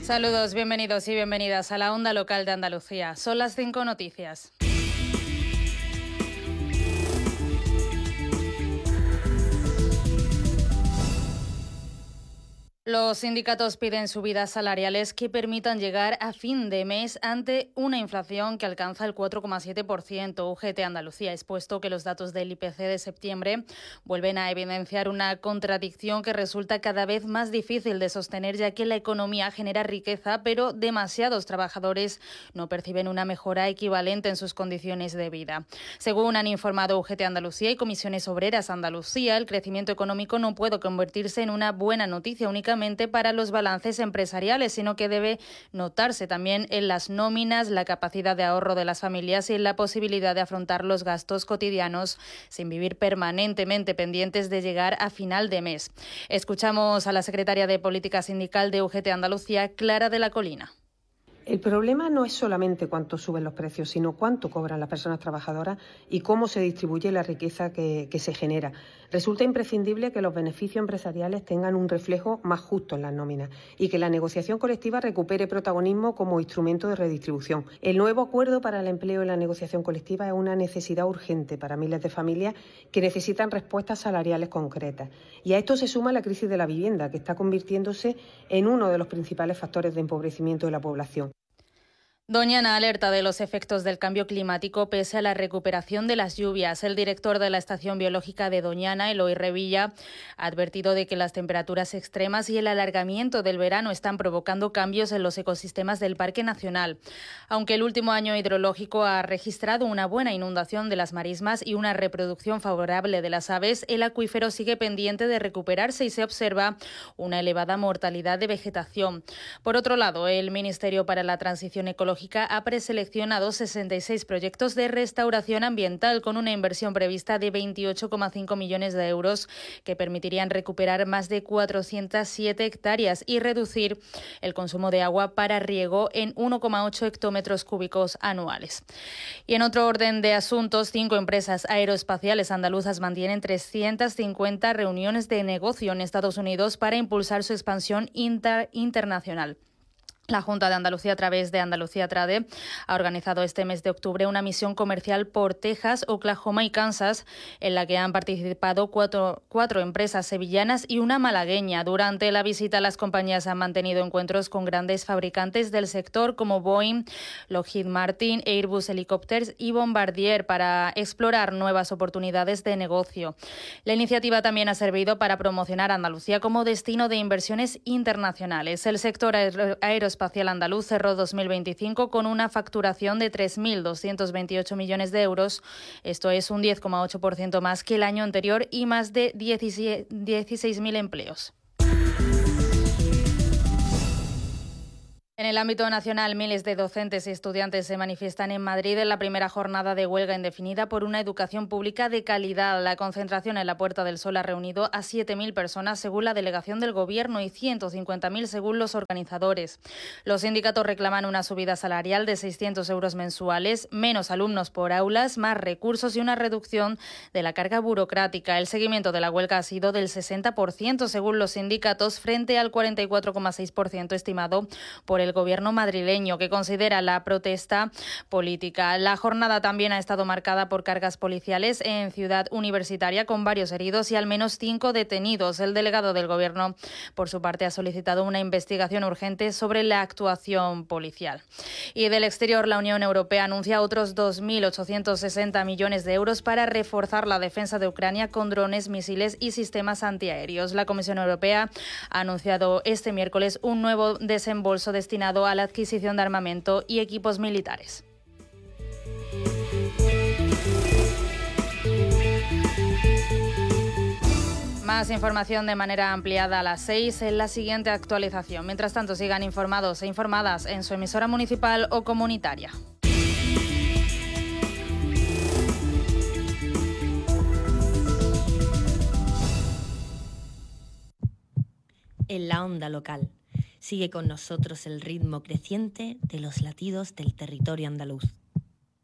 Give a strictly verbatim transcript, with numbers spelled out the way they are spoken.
Saludos, bienvenidos y bienvenidas a la Onda Local de Andalucía. Son las cinco noticias. Los sindicatos piden subidas salariales que permitan llegar a fin de mes ante una inflación que alcanza el cuatro coma siete por ciento. U G T Andalucía ha expuesto que los datos del I P C de septiembre vuelven a evidenciar una contradicción que resulta cada vez más difícil de sostener, ya que la economía genera riqueza, pero demasiados trabajadores no perciben una mejora equivalente en sus condiciones de vida. Según han informado U G T Andalucía y Comisiones Obreras Andalucía, el crecimiento económico no puede convertirse en una buena noticia únicamente para los balances empresariales, sino que debe notarse también en las nóminas, la capacidad de ahorro de las familias y en la posibilidad de afrontar los gastos cotidianos sin vivir permanentemente pendientes de llegar a final de mes. Escuchamos a la secretaria de Política Sindical de U G T Andalucía, Clara de la Colina. El problema no es solamente cuánto suben los precios, sino cuánto cobran las personas trabajadoras y cómo se distribuye la riqueza que, que se genera. Resulta imprescindible que los beneficios empresariales tengan un reflejo más justo en las nóminas y que la negociación colectiva recupere protagonismo como instrumento de redistribución. El nuevo acuerdo para el empleo y la negociación colectiva es una necesidad urgente para miles de familias que necesitan respuestas salariales concretas. Y a esto se suma la crisis de la vivienda, que está convirtiéndose en uno de los principales factores de empobrecimiento de la población. Doñana alerta de los efectos del cambio climático pese a la recuperación de las lluvias. El director de la Estación Biológica de Doñana, Eloy Revilla, ha advertido de que las temperaturas extremas y el alargamiento del verano están provocando cambios en los ecosistemas del Parque Nacional. Aunque el último año hidrológico ha registrado una buena inundación de las marismas y una reproducción favorable de las aves, el acuífero sigue pendiente de recuperarse y se observa una elevada mortalidad de vegetación. Por otro lado, el Ministerio para la Transición Ecológica ha preseleccionado sesenta y seis proyectos de restauración ambiental con una inversión prevista de veintiocho coma cinco millones de euros que permitirían recuperar más de cuatrocientas siete hectáreas y reducir el consumo de agua para riego en uno coma ocho hectómetros cúbicos anuales. Y en otro orden de asuntos, cinco empresas aeroespaciales andaluzas mantienen trescientas cincuenta reuniones de negocio en Estados Unidos para impulsar su expansión inter- internacional. La Junta de Andalucía, a través de Andalucía Trade, ha organizado este mes de octubre una misión comercial por Texas, Oklahoma y Kansas, en la que han participado cuatro, cuatro empresas sevillanas y una malagueña. Durante la visita, las compañías han mantenido encuentros con grandes fabricantes del sector como Boeing, Lockheed Martin, Airbus Helicopters y Bombardier para explorar nuevas oportunidades de negocio. La iniciativa también ha servido para promocionar a Andalucía como destino de inversiones internacionales. El sector aeroespacial Espacial andaluz cerró dos mil veinticinco con una facturación de tres mil doscientos veintiocho millones de euros. Esto es un diez coma ocho por ciento más que el año anterior y más de dieciséis mil empleos. En el ámbito nacional, miles de docentes y estudiantes se manifiestan en Madrid en la primera jornada de huelga indefinida por una educación pública de calidad. La concentración en la Puerta del Sol ha reunido a siete mil personas según la delegación del Gobierno y ciento cincuenta mil según los organizadores. Los sindicatos reclaman una subida salarial de seiscientos euros mensuales, menos alumnos por aulas, más recursos y una reducción de la carga burocrática. El seguimiento de la huelga ha sido del sesenta por ciento según los sindicatos, frente al cuarenta y cuatro coma seis por ciento estimado por el Gobierno madrileño, que considera la protesta política. La jornada también ha estado marcada por cargas policiales en Ciudad Universitaria, con varios heridos y al menos cinco detenidos. El delegado del Gobierno, por su parte, ha solicitado una investigación urgente sobre la actuación policial. Y del exterior, la Unión Europea anuncia otros dos mil ochocientos sesenta millones de euros para reforzar la defensa de Ucrania con drones, misiles y sistemas antiaéreos. La Comisión Europea ha anunciado este miércoles un nuevo desembolso destinado a la adquisición de armamento y equipos militares. Más información de manera ampliada a las seis en la siguiente actualización. Mientras tanto, sigan informados e informadas en su emisora municipal o comunitaria. En la Onda Local. Sigue con nosotros el ritmo creciente de los latidos del territorio andaluz.